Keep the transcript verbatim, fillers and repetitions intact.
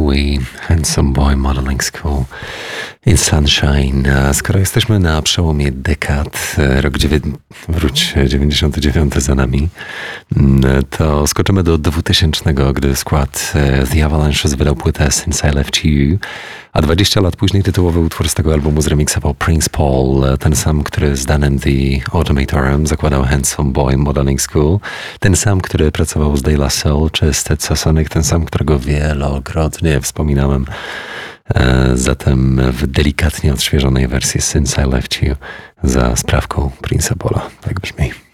We, Handsome Boy Modeling School in Sunshine. A skoro jesteśmy na przełomie dekad, rok dziewię- wróć, dziewięćdziesiąty dziewiąty za nami, to skoczymy do dwutysięcznego, gdy skład The Avalanches wydał płytę Since I Left You, a dwadzieścia lat później tytułowy utwór z tego albumu zremiksował Prince Paul, ten sam, który z Danem The Automatorem zakładał Handsome Boy Modeling School, ten sam, który pracował z De La Soul czy z Stetsasonic, ten sam, którego wielokrotnie wspominałem. Zatem w delikatnie odświeżonej wersji Since I Left You za sprawką Prince'a Paula. Tak brzmi.